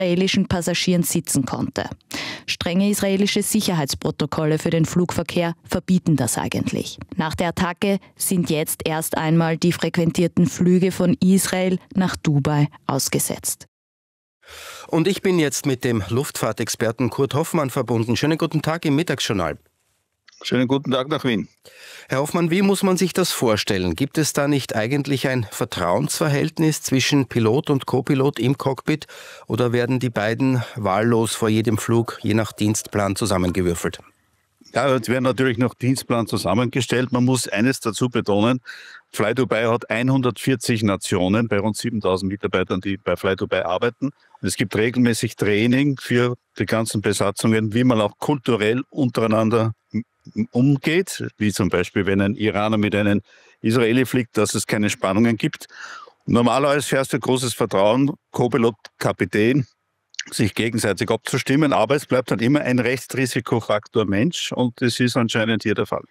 israelischen Passagieren sitzen konnte. Strenge israelische Sicherheitsprotokolle für den Flugverkehr verbieten das eigentlich. Nach der Attacke sind jetzt erst einmal die frequentierten Flüge von Israel nach Dubai ausgesetzt. Und ich bin jetzt mit dem Luftfahrtexperten Kurt Hoffmann verbunden. Schönen guten Tag im Mittagsjournal. Schönen guten Tag nach Wien. Herr Hoffmann, wie muss man sich das vorstellen? Gibt es da nicht eigentlich ein Vertrauensverhältnis zwischen Pilot und Co-Pilot im Cockpit oder werden die beiden wahllos vor jedem Flug je nach Dienstplan zusammengewürfelt? Ja, jetzt werden natürlich nach Dienstplan zusammengestellt. Man muss eines dazu betonen, Fly Dubai hat 140 Nationen bei rund 7000 Mitarbeitern, die bei Fly Dubai arbeiten. Und es gibt regelmäßig Training für die ganzen Besatzungen, wie man auch kulturell untereinander umgeht, wie zum Beispiel, wenn ein Iraner mit einem Israeli fliegt, dass es keine Spannungen gibt. Normalerweise herrscht ein großes Vertrauen, Co-Pilot, Kapitän, sich gegenseitig abzustimmen, aber es bleibt dann immer ein Restrisikofaktor Mensch und das ist anscheinend hier der Fall.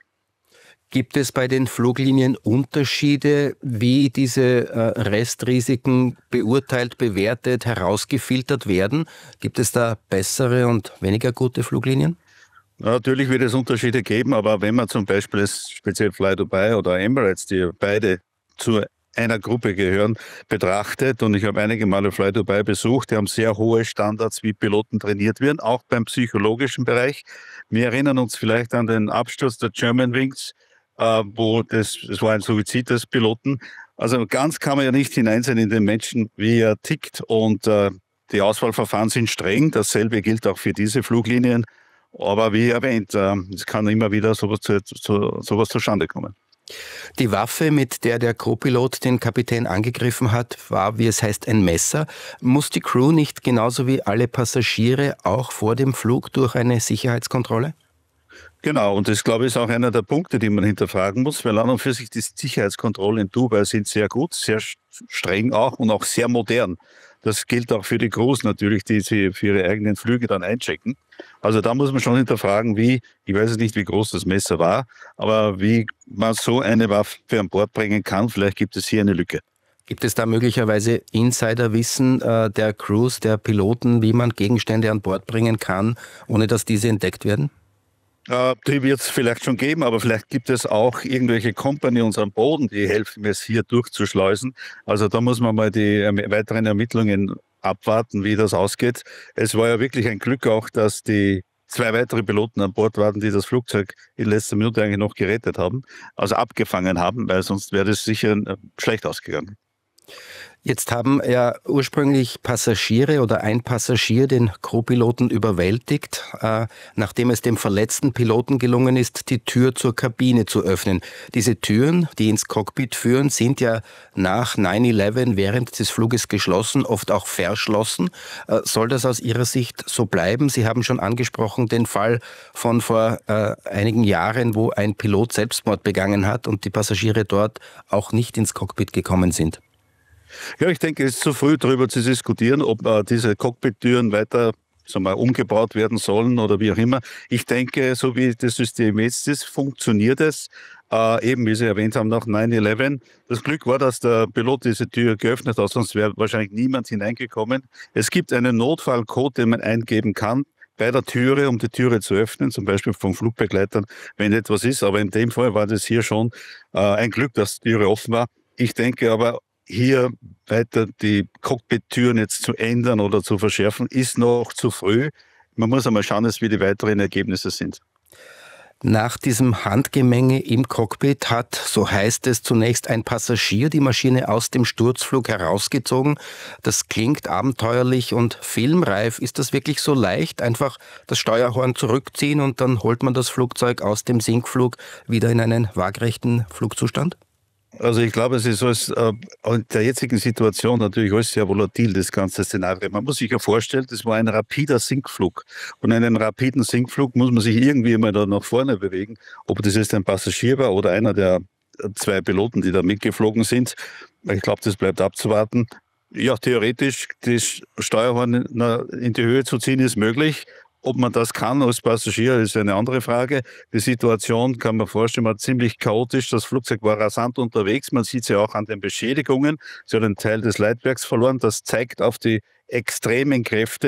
Gibt es bei den Fluglinien Unterschiede, wie diese Restrisiken beurteilt, bewertet, herausgefiltert werden? Gibt es da bessere und weniger gute Fluglinien? Natürlich wird es Unterschiede geben, aber wenn man zum Beispiel speziell Fly Dubai oder Emirates, die beide zu einer Gruppe gehören, betrachtet, und ich habe einige Male Fly Dubai besucht, die haben sehr hohe Standards, wie Piloten trainiert werden, auch beim psychologischen Bereich. Wir erinnern uns vielleicht an den Absturz der Germanwings, wo das war ein Suizid des Piloten. Also ganz kann man ja nicht hineinsehen in den Menschen, wie er tickt, und die Auswahlverfahren sind streng. Dasselbe gilt auch für diese Fluglinien. Aber wie erwähnt, es kann immer wieder sowas zustande kommen. Die Waffe, mit der der Co-Pilot den Kapitän angegriffen hat, war, wie es heißt, ein Messer. Muss die Crew nicht genauso wie alle Passagiere auch vor dem Flug durch eine Sicherheitskontrolle? Genau, und das, glaube ich, ist auch einer der Punkte, die man hinterfragen muss, weil an und für sich die Sicherheitskontrollen in Dubai sind sehr gut, sehr streng auch und auch sehr modern. Das gilt auch für die Crews natürlich, die sie für ihre eigenen Flüge dann einchecken. Also da muss man schon hinterfragen, ich weiß nicht, wie groß das Messer war, aber wie man so eine Waffe an Bord bringen kann. Vielleicht gibt es hier eine Lücke. Gibt es da möglicherweise Insiderwissen der Crews, der Piloten, wie man Gegenstände an Bord bringen kann, ohne dass diese entdeckt werden? Die wird es vielleicht schon geben, aber vielleicht gibt es auch irgendwelche Companions am Boden, die helfen, es hier durchzuschleusen. Also da muss man mal die weiteren Ermittlungen abwarten, wie das ausgeht. Es war ja wirklich ein Glück auch, dass die 2 weitere Piloten an Bord waren, die das Flugzeug in letzter Minute eigentlich noch gerettet haben, also abgefangen haben, weil sonst wäre das sicher schlecht ausgegangen. Jetzt haben ja ursprünglich Passagiere oder ein Passagier den Co-Piloten überwältigt, nachdem es dem verletzten Piloten gelungen ist, die Tür zur Kabine zu öffnen. Diese Türen, die ins Cockpit führen, sind ja nach 9/11 während des Fluges geschlossen, oft auch verschlossen. Soll das aus Ihrer Sicht so bleiben? Sie haben schon angesprochen den Fall von vor einigen Jahren, wo ein Pilot Selbstmord begangen hat und die Passagiere dort auch nicht ins Cockpit gekommen sind. Ja, ich denke, es ist zu früh, darüber zu diskutieren, ob diese Cockpit-Türen weiter umgebaut werden sollen oder wie auch immer. Ich denke, so wie das System jetzt ist, funktioniert es. Eben, wie Sie erwähnt haben, nach 9/11. Das Glück war, dass der Pilot diese Tür geöffnet hat, sonst wäre wahrscheinlich niemand hineingekommen. Es gibt einen Notfallcode, den man eingeben kann bei der Türe, um die Türe zu öffnen, zum Beispiel von Flugbegleitern, wenn etwas ist. Aber in dem Fall war das hier schon ein Glück, dass die Türe offen war. Ich denke aber, hier weiter die Cockpit-Türen jetzt zu ändern oder zu verschärfen, ist noch zu früh. Man muss einmal schauen, wie die weiteren Ergebnisse sind. Nach diesem Handgemenge im Cockpit hat, so heißt es, zunächst ein Passagier die Maschine aus dem Sturzflug herausgezogen. Das klingt abenteuerlich und filmreif. Ist das wirklich so leicht? Einfach das Steuerhorn zurückziehen und dann holt man das Flugzeug aus dem Sinkflug wieder in einen waagrechten Flugzustand? Also ich glaube, es ist alles, in der jetzigen Situation natürlich alles sehr volatil, das ganze Szenario. Man muss sich ja vorstellen, das war ein rapider Sinkflug. Und einen rapiden Sinkflug muss man sich irgendwie immer da nach vorne bewegen. Ob das jetzt ein Passagier war oder einer der 2 Piloten, die da mitgeflogen sind. Ich glaube, das bleibt abzuwarten. Ja, theoretisch das Steuerhorn in die Höhe zu ziehen ist möglich. Ob man das kann als Passagier, ist eine andere Frage. Die Situation, kann man vorstellen, war ziemlich chaotisch. Das Flugzeug war rasant unterwegs. Man sieht es ja auch an den Beschädigungen. Sie hat einen Teil des Leitwerks verloren. Das zeigt auf die extremen Kräfte,